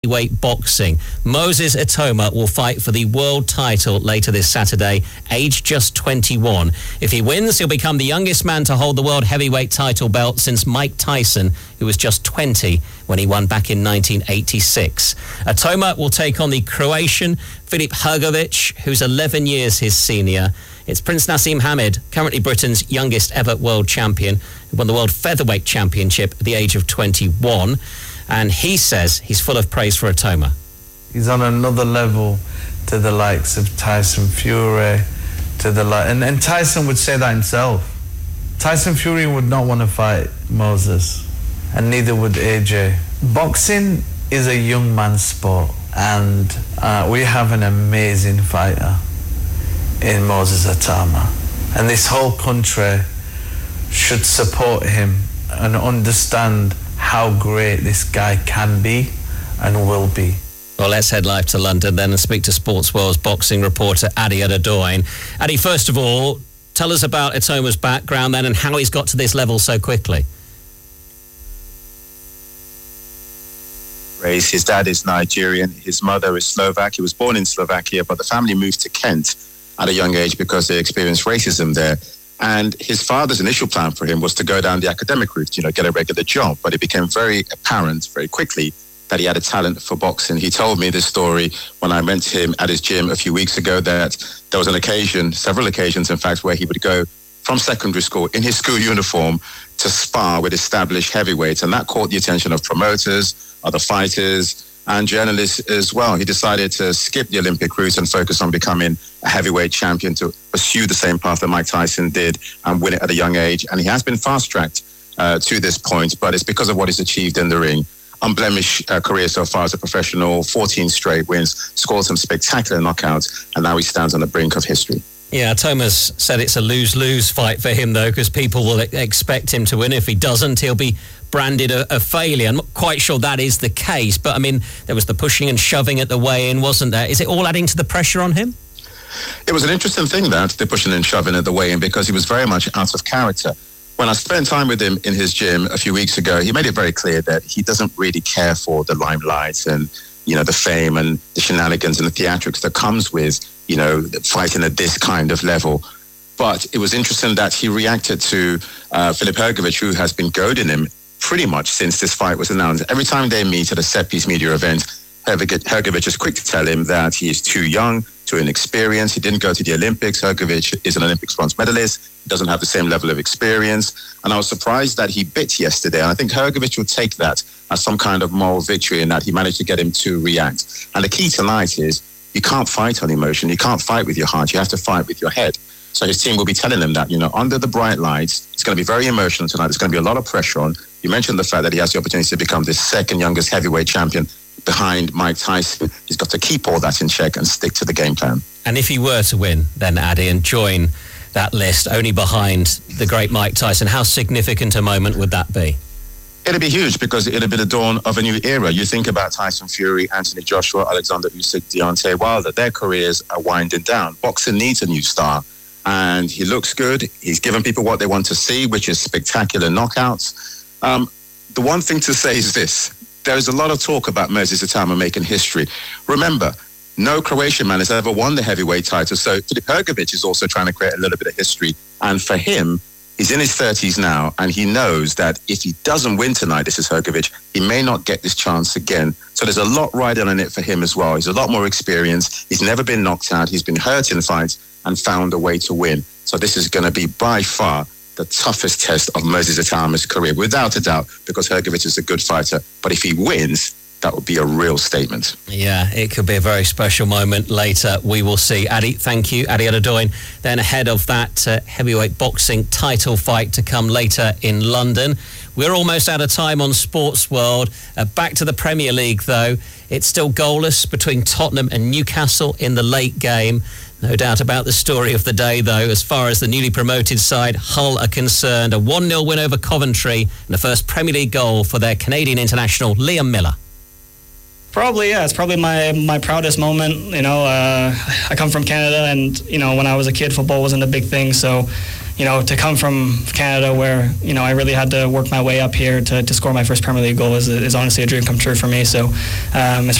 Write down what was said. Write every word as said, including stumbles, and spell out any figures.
Weight boxing. Moses Atoma will fight for the world title later this Saturday, aged just twenty-one. If he wins, he'll become the youngest man to hold the world heavyweight title belt since Mike Tyson, who was just twenty when he won back in nineteen eighty-six. Atoma will take on the Croatian Filip Hrgović, who's eleven years his senior. It's Prince Naseem Hamed, currently Britain's youngest ever world champion, who won the World Featherweight Championship at the age of twenty-one. And he says he's full of praise for Atoma. He's on another level to the likes of Tyson Fury, to the li- and, and Tyson would say that himself. Tyson Fury would not want to fight Moses, and neither would A J. Boxing is a young man's sport, and uh, we have an amazing fighter in Moses Atoma. And this whole country should support him and understand how great this guy can be and will be. Well, let's head live to London then and speak to Sports World's boxing reporter Adi Adedoyin. Adi, first of all, tell us about Atoma's background then and how he's got to this level so quickly. His dad is Nigerian, his mother is Slovak. He was born in Slovakia, but the family moved to Kent at a young age because they experienced racism there. And his father's initial plan for him was to go down the academic route, you know, get a regular job. But it became very apparent very quickly that he had a talent for boxing. He told me this story when I met him at his gym a few weeks ago, that there was an occasion, several occasions, in fact, where he would go from secondary school in his school uniform to spar with established heavyweights. And that caught the attention of promoters, other fighters, and journalists as well. He decided to skip the Olympic route and focus on becoming a heavyweight champion, to pursue the same path that Mike Tyson did and win it at a young age. And he has been fast-tracked uh, to this point, but it's because of what he's achieved in the ring. Unblemished uh, career so far as a professional, fourteen straight wins, scored some spectacular knockouts, and now he stands on the brink of history. Yeah, Thomas said it's a lose-lose fight for him, though, because people will expect him to win. If he doesn't, he'll be branded a, a failure. I'm not quite sure that is the case, but, I mean, there was the pushing and shoving at the weigh-in, wasn't there? Is it all adding to the pressure on him? It was an interesting thing, that, the pushing and shoving at the weigh-in, because he was very much out of character. When I spent time with him in his gym a few weeks ago, he made it very clear that he doesn't really care for the limelight and, you know, the fame and the shenanigans and the theatrics that comes with, you know, fighting at this kind of level. But it was interesting that he reacted to uh, Filip Hrgović, who has been goading him pretty much since this fight was announced. Every time they meet at a set-piece media event, Hrgović is quick to tell him that he is too young, too inexperienced. He didn't go to the Olympics. Hrgović is an Olympics bronze medalist. He doesn't have the same level of experience. And I was surprised that he bit yesterday. And I think Hrgović will take that as some kind of moral victory, in that he managed to get him to react. And the key tonight is you can't fight on emotion. You can't fight with your heart. You have to fight with your head. So his team will be telling him that, you know, under the bright lights, it's going to be very emotional tonight. There's going to be a lot of pressure on. You mentioned the fact that he has the opportunity to become the second youngest heavyweight champion behind Mike Tyson. He's got to keep all that in check and stick to the game plan. And if he were to win, then, Adi, and join that list only behind the great Mike Tyson, how significant a moment would that be? It'd be huge, because it'd be the dawn of a new era. You think about Tyson Fury, Anthony Joshua, Alexander Usyk, Deontay Wilder. Their careers are winding down. Boxing needs a new star, and he looks good. He's given people what they want to see, which is spectacular knockouts. Um, the one thing to say is this. There is a lot of talk about Moses Atoma making history. Remember, no Croatian man has ever won the heavyweight title, so Filip Hrgović is also trying to create a little bit of history. And for him, he's in his thirties now, and he knows that if he doesn't win tonight, this is Hrgović, he may not get this chance again. So there's a lot riding on it for him as well. He's a lot more experienced. He's never been knocked out. He's been hurt in fights and found a way to win. So this is going to be by far the toughest test of Moses Atoma's career, without a doubt, because Hrgović is a good fighter. But if he wins, that would be a real statement. Yeah, it could be a very special moment later. We will see. Adi, thank you. Adi Adedoyin, then ahead of that uh, heavyweight boxing title fight to come later in London. We're almost out of time on Sports World. Uh, back to the Premier League, though. It's still goalless between Tottenham and Newcastle in the late game. No doubt about the story of the day, though, as far as the newly promoted side, Hull, are concerned. A one nil win over Coventry and the first Premier League goal for their Canadian international, Liam Miller. Probably, yeah. It's probably my, my proudest moment. You know, uh, I come from Canada, and, you know, when I was a kid, football wasn't a big thing. So, you know, to come from Canada where, you know, I really had to work my way up here to, to score my first Premier League goal is, is honestly a dream come true for me. So um, it's